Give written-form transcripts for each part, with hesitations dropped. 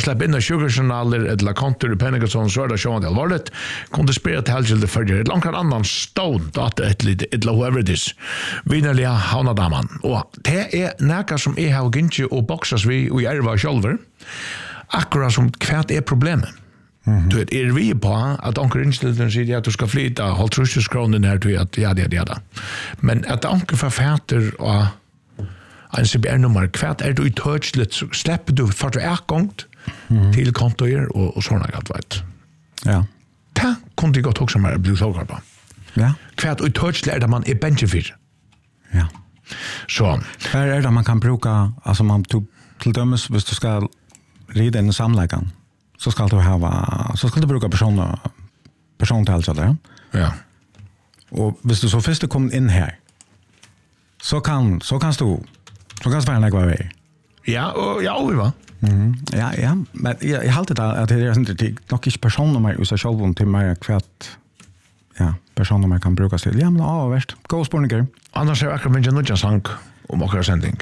släppa in sugarjournaler eller kontor i Penningason så det sjön allvarligt kunde spela till helgilde för det långt annan stone att ett whoever it is vinnerliga havnadaman och det är näka som är har ginge och boxas vi och är själva akkurat som kvärt är problemet. Du vet, vi på att onkel inställen säger att du ska flytta håll truskronen här till att ja. Men att onkel författer och en CBR-nummer kvärt är du i touchlet så släpper du för att är gångt till kontoer och såna gott vet. Ja. Ta kunde gott också med bli sågar på. Ja. Kvärt i touchlet där man är benchfit. Ja. Så här är det man kan bruka alltså man till dömes hvis du ska rida in i samläggan så ska du bruka persontal så där. Ja. Och hvis du så först du kommer in här så kan svara några väg. Ja, och ja, vi va. Ja, men jag har alltid att det är inte nog inte personnummer i sig själv till mig kvart. Ja, personnummer kan brukas till. Ja, men värst. Gå spårningar. Annars är akkurat men jag sank om akkurat sändning.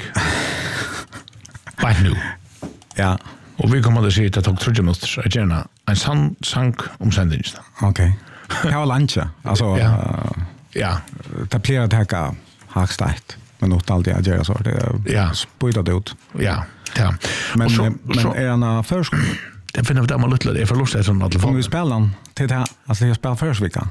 Right nu. Ja. Och vi kommer att se att det tog 30 minuter att gärna en sank om sändningen. Okej. Det var lunch. Alltså, ja. Det blir att häcka hackstart. Men något alltid att göra så. Det spöjtar det ut. Ja. Men är han först? Det finner vi där man lite det är för lustigt som att få. Vi spelar till det alltså jag spelar första veckan.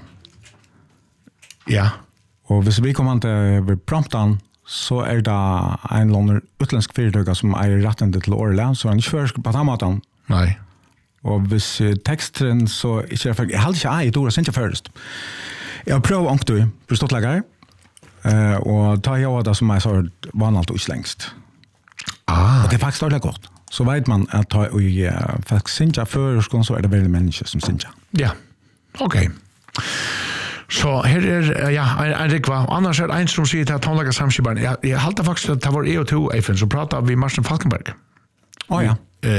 Ja. Och hvis vi kommer till promptan så är det en låner utländsk företag som är rätten till Orland så han inte försk på tamatan. Nej. Och hvis texten så är det för jag hade inte ord sen först. Jag prövar anktu förstått lagar. Och ta jag det som är så vanligt utlängskt. Och det är faktiskt väldigt gott. Så vet man att ta och faktiskt synja för så är det väldigt människor som synja. Ja. Okej. Så här är en rikva. Annars är det en som säger att tonlaga samskibarn. Jag haltar faktiskt att det var EO2 Eifen så pratar vi Martin Falkenberg. Ja.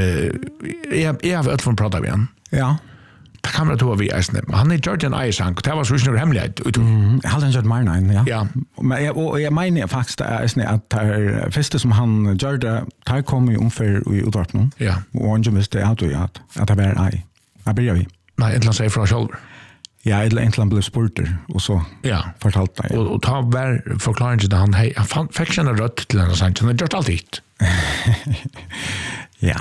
Jag har öppnat pratar vi igen. Ja. Det kamera tog vi äsne. Han är Jordan Isang. Det var så snur hemlighet. Jag hade gjort mine ja. Ja. Men jag menar faktiskt äsne att det första som han gjorde tar kom ju ungefär i utdragningen. Ja. Och han visste att det var I. Jag börjar vi. Nej, inte säga från själv. Ja, eller egentligen blev spurter och så fortalt det. Och ta var förklaringen till han fick känna rött till den sann. Han har gjort allt hit. Ja.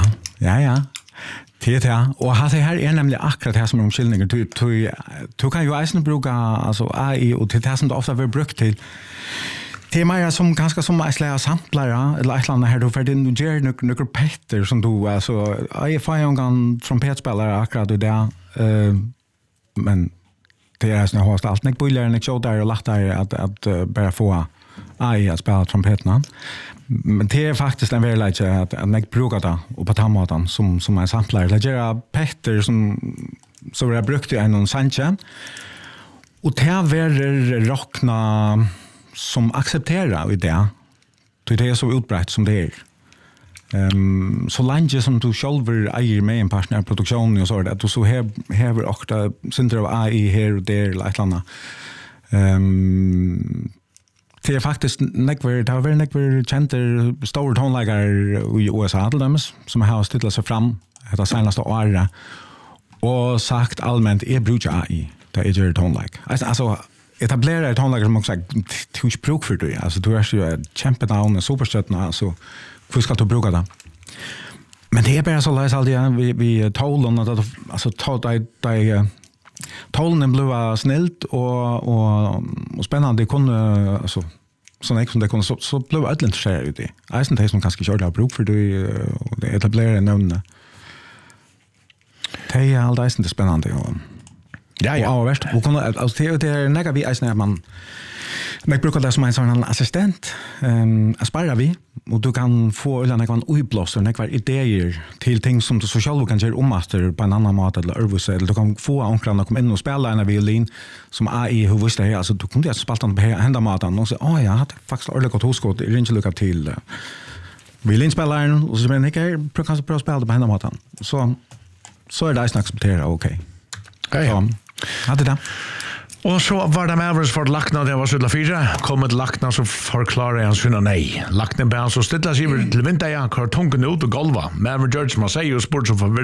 TTA och det här är nämligen akkurat det som är omskillningen. Du kan ju eisen bruka alltså AI och det som det ofta blir brukt till. Det är mer som ganska som en slags samplare eller ett land här då för det nu ger några petter som du alltså jag får en gång trumpetspelare akkurat och det men det är såna har allt näck bullar näck show där och lättare att bara få AI att spela trumpetna. Men det är faktiskt en väldigt att näck brukar det och på tamatan som en samplare. Det ger petter som så är brukt i en sanche. Och det är rockna som accepterar det. Det är så utbrett som det är. Så länge som du själv äger med en partner produktion och så att du så häver också synder av AI här och där eller ett annat. Det är faktiskt det har varit kända stora tonläggare i USA till dem som har ställt sig fram det senaste året och sagt allmänt brukar AI det är tonlägg. Alltså etablera ett tonlägg som också tusch bruk för det. Alltså du är ju champion och superstötna alltså hur ska du bruka det? Men det är bara så läs alltid vi tålen att alltså tålen blev snällt och spännande kunde alltså såna som det kunde så blev alla intresserade ut i. Eisen det som kanske körde bruk för det etablerade namnet. Det är alldeles inte spännande och ja, värst. Och kunna alltså det är några vi eisen man brukar det som en sån assistent aspirar vi och du kan få eller någon uppblåsare några idéer till ting som du så själv kan göra omaster på en annan mat eller överse eller du kan få onkrarna komma in och spela en violin som AI hur visst det alltså du kunde ju spela den på hända maten och så jag hade faktiskt ordentligt gott hosskott i ringe lucka till violinspelaren och så men jag kan prova spela det på hända maten så är det att acceptera okej. Ja. Hade det. Och så var det med för Lackna det var så 4 kom ett Lackna så förklarar han syna nej. Lackna bär så stilla sig till vinter jag kör tunken ut och golva. Men George man säger ju sport så